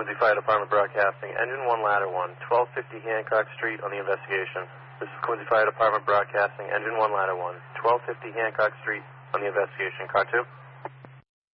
Quincy Fire Department Broadcasting, Engine 1, Ladder 1, 1250 Hancock Street on the investigation. This is Quincy Fire Department Broadcasting, Engine 1, Ladder 1, 1250 Hancock Street on the investigation. Car 2?